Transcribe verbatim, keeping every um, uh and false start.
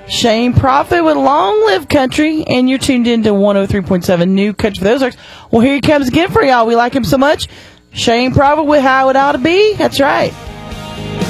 Shane Prophet with Long Live Country, and you're tuned into one oh three point seven New Country for the Ozarks. Well, here he comes again for y'all. We like him so much. Shane Prophet with How It Ought to Be. That's right.